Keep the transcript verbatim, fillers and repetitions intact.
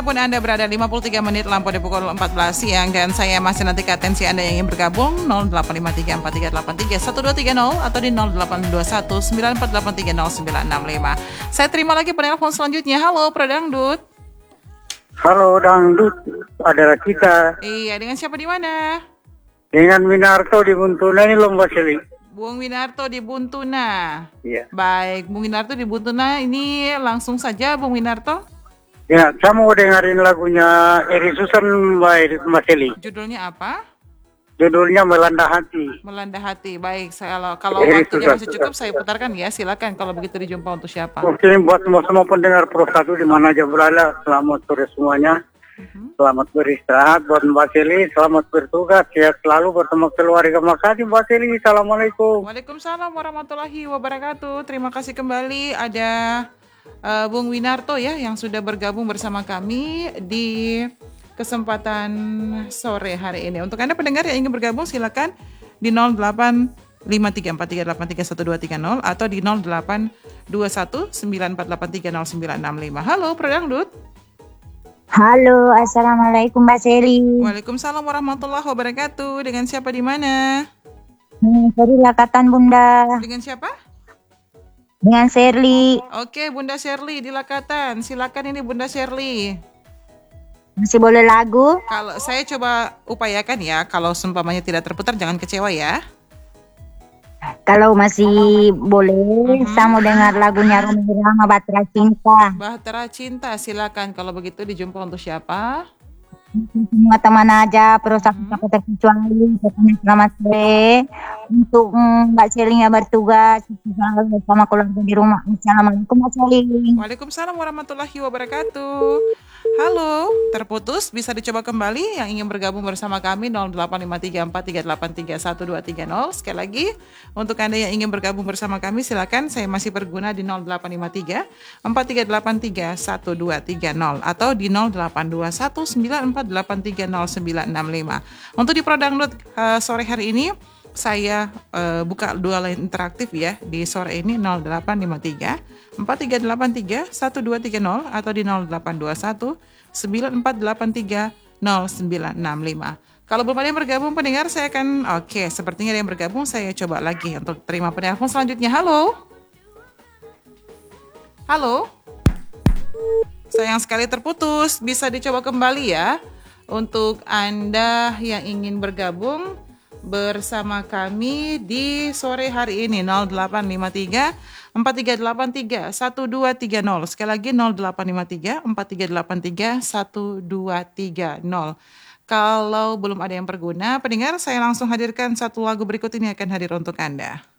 dimanapun Anda berada, lima puluh tiga menit lampu di pukul empat belas siang. Dan saya masih nanti ke atensi Anda yang ingin bergabung nol delapan lima tiga empat tiga delapan tiga satu dua tiga nol atau di nol delapan dua satu sembilan empat delapan tiga nol sembilan enam lima. Saya terima lagi penelpon selanjutnya. Halo, Pradangdut. Halo, Dangdut, adalah kita. Iya, dengan siapa di mana? Dengan Winarto di Buntuna ini Lomba Seli. Bung Winarto di Buntuna. Iya. Baik, Bung Winarto di Buntuna, ini langsung saja Bung Winarto. Ya, saya mau dengerin lagunya Eri Susan Mbak Mbak Seli. Judulnya apa? Judulnya Melanda Hati. Melanda Hati. Baik, saya, kalau, kalau Eri waktunya Susan, masih cukup saya putarkan ya. Silakan kalau begitu dijumpa untuk siapa. Oke, buat semua semua pendengar Pro satu di mana aja berada, selamat sore semuanya. Uh-huh. Selamat beristirahat buat Mbak Seli, selamat bertugas, sehat selalu bersama keluarga. Makasih Mbak Seli, Assalamualaikum. Waalaikumsalam warahmatullahi wabarakatuh. Terima kasih kembali ada uh, Bung Winarto ya yang sudah bergabung bersama kami di kesempatan sore hari ini. Untuk Anda pendengar yang ingin bergabung silakan di nol delapan lima tiga empat tiga delapan tiga satu dua tiga nol atau di nol delapan dua satu sembilan empat delapan tiga nol sembilan enam lima. Halo, Pradangdut. Halo, Assalamualaikum Mbak Seli. Waalaikumsalam warahmatullahi wabarakatuh. Dengan siapa di mana? Hmm, Seri Lakatan Bunda. Dengan siapa? Dengan Sherly. Oke, Bunda Sherly di Lakatan. Silakan ini Bunda Sherly. Masih boleh lagu? Kalau saya coba upayakan ya, kalau seumpamanya tidak terputar jangan kecewa ya. Kalau masih boleh, Mhm. saya mau dengar lagunya Romi Irama, Bahtera Cinta. Bahtera Cinta, silakan. Kalau begitu dijumpa untuk siapa? Semua teman aja, perusahaan mm-hmm. terkecuali. Pokoknya selamat sore untuk mm, Mbak Seli yang bertugas bersama keluarga di rumah. Assalamualaikum Mbak Seli. Waalaikumsalam warahmatullahi wabarakatuh. Halo, terputus, bisa dicoba kembali yang ingin bergabung bersama kami nol delapan lima tiga empat tiga delapan tiga satu dua tiga nol. Sekali lagi, untuk Anda yang ingin bergabung bersama kami silakan, saya masih berguna di nol delapan lima tiga empat tiga delapan tiga satu dua tiga nol atau di nol delapan dua satu sembilan empat delapan tiga nol sembilan enam lima. Untuk di Pradangdut uh, sore hari ini saya uh, buka dua line interaktif ya di sore ini nol delapan lima tiga empat tiga delapan tiga satu dua tiga nol atau di nol delapan dua satu sembilan empat delapan tiga nol sembilan enam lima. Kalau belum ada yang bergabung pendengar saya akan oke okay, sepertinya ada yang bergabung, saya coba lagi untuk terima penelpon selanjutnya. Halo. Halo. Sayang sekali terputus, bisa dicoba kembali ya. Untuk Anda yang ingin bergabung bersama kami di sore hari ini nol delapan lima tiga empat tiga delapan tiga satu dua tiga nol. Sekali lagi nol delapan lima tiga empat tiga delapan tiga satu dua tiga nol. Kalau belum ada yang berguna, pendengar saya langsung hadirkan satu lagu berikut ini akan hadir untuk Anda.